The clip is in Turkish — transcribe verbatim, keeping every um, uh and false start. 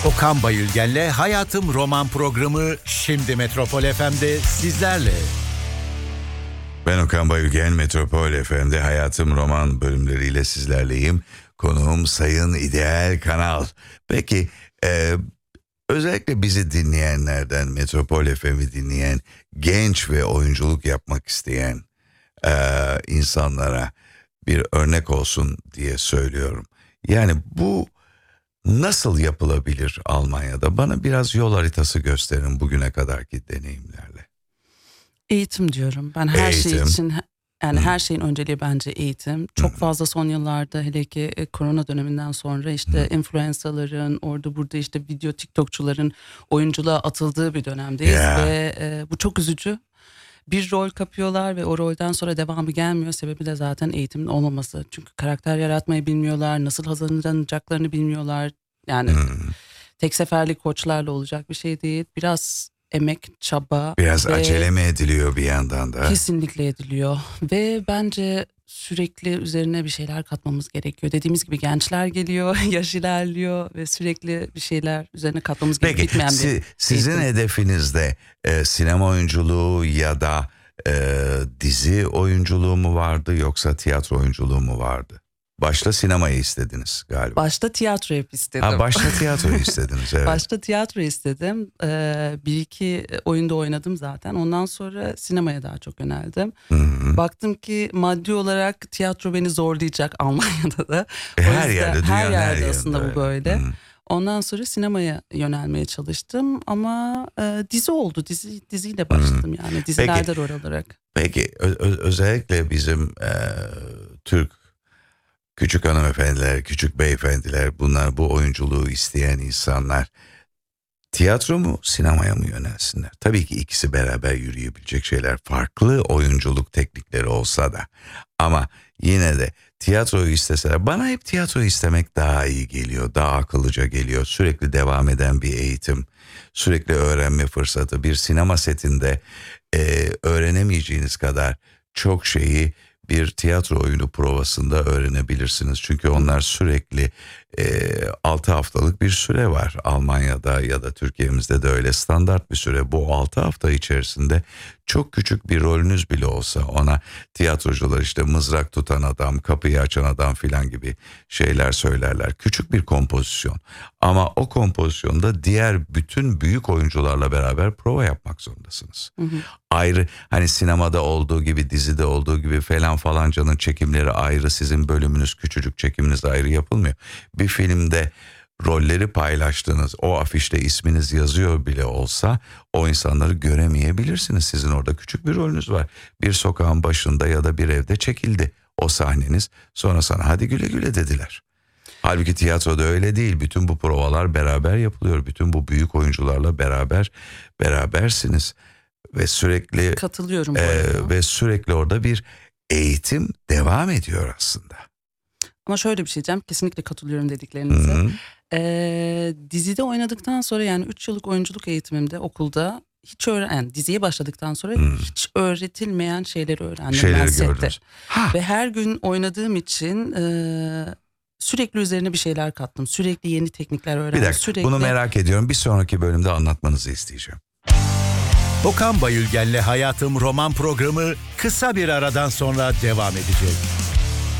Okan Bayülgen'le Hayatım Roman programı şimdi Metropol F M'de sizlerle. Ben Okan Bayülgen, Metropol F M'de Hayatım Roman bölümleriyle sizlerleyim. Konuğum Sayın İdeal Kanal. Peki e, özellikle bizi dinleyenlerden, Metropol F M'i dinleyen, genç ve oyunculuk yapmak isteyen e, insanlara bir örnek olsun diye söylüyorum. Yani bu nasıl yapılabilir Almanya'da? Bana biraz yol haritası gösterin bugüne kadarki deneyimlerle. Eğitim diyorum. Ben her Eğitim. şey için yani Hı. her şeyin önceliği bence eğitim. Çok Hı. fazla son yıllarda hele ki e, korona döneminden sonra işte Hı. influencerların orada burada işte video TikTokçuların oyunculuğa atıldığı bir dönemdeyiz Ya. ve e, bu çok üzücü. Bir rol kapıyorlar ve o rolden sonra devamı gelmiyor. Sebebi de zaten eğitimin olmaması. Çünkü karakter yaratmayı bilmiyorlar, nasıl hazırlanacaklarını bilmiyorlar. Yani Hı. tek seferlik koçlarla olacak bir şey değil. Biraz emek, çaba. Biraz ve acele mi ediliyor bir yandan da? Kesinlikle ediliyor ve bence sürekli üzerine bir şeyler katmamız gerekiyor. Dediğimiz gibi gençler geliyor, yaş ilerliyor ve sürekli bir şeyler üzerine katmamız gerekiyor. Peki Bitmeyen bir si- sizin eğitim. hedefinizde e, sinema oyunculuğu ya da e, dizi oyunculuğu mu vardı yoksa tiyatro oyunculuğu mu vardı? Başta sinemayı istediniz galiba. Başta tiyatro hep istedim. Ha, başta tiyatroyu istediniz, evet. Başta tiyatro istedim. Ee, bir iki oyunda oynadım zaten. Ondan sonra sinemaya daha çok yöneldim. Hı-hı. Baktım ki maddi olarak tiyatro beni zorlayacak Almanya'da da. E, O her yüzden yerde, her dünyanın her yerde yerinde aslında bu öyle. böyle. Hı. Ondan sonra sinemaya yönelmeye çalıştım ama e, dizi oldu. Dizi diziyle başladım yani dizilerde rol alarak. Peki ö- ö- özellikle bizim e, Türk küçük hanımefendiler, küçük beyefendiler, bunlar bu oyunculuğu isteyen insanlar tiyatro mu, sinemaya mı yönelsinler? Tabii ki ikisi beraber yürüyebilecek şeyler. Farklı oyunculuk teknikleri olsa da. Ama yine de tiyatroyu isteseler, bana hep tiyatroyu istemek daha iyi geliyor, daha akıllıca geliyor. Sürekli devam eden bir eğitim, sürekli öğrenme fırsatı. Bir sinema setinde e, öğrenemeyeceğiniz kadar çok şeyi bir tiyatro oyunu provasında öğrenebilirsiniz. Çünkü onlar sürekli e, altı haftalık bir süre var. Almanya'da ya da Türkiye'mizde de öyle standart bir süre. Bu altı hafta içerisinde çok küçük bir rolünüz bile olsa, ona tiyatrocular işte mızrak tutan adam, kapıyı açan adam filan gibi şeyler söylerler. Küçük bir kompozisyon. Ama o kompozisyonda diğer bütün büyük oyuncularla beraber prova yapmak zorundasınız. Hı hı. Ayrı, hani sinemada olduğu gibi, dizide olduğu gibi falan falancanın çekimleri ayrı, sizin bölümünüz küçücük, çekiminiz ayrı yapılmıyor. Bir filmde rolleri paylaştığınız, o afişte isminiz yazıyor bile olsa o insanları göremeyebilirsiniz. Sizin orada küçük bir rolünüz var. Bir sokağın başında ya da bir evde çekildi o sahneniz. Sonra sana hadi güle güle dediler. Halbuki tiyatroda öyle değil. Bütün bu provalar beraber yapılıyor. Bütün bu büyük oyuncularla beraber berabersiniz. Ve sürekli Katılıyorum bu e, arada. ve sürekli orada bir eğitim devam ediyor aslında. Ama şöyle bir şey diyeceğim, kesinlikle katılıyorum dediklerinize. Hı-hı. Ee, dizide oynadıktan sonra yani üç yıllık oyunculuk eğitimimde okulda hiç öğren yani diziye başladıktan sonra Hmm. hiç öğretilmeyen şeyleri öğrendim ben Şeyleri sette. gördünüz. Ha. Ve her gün oynadığım için e, sürekli üzerine bir şeyler kattım. Sürekli yeni teknikler öğrendim. Bir dakika, sürekli... bunu merak ediyorum. Bir sonraki bölümde anlatmanızı isteyeceğim. Okan Bayülgen'le Hayatım Roman programı kısa bir aradan sonra devam edecek.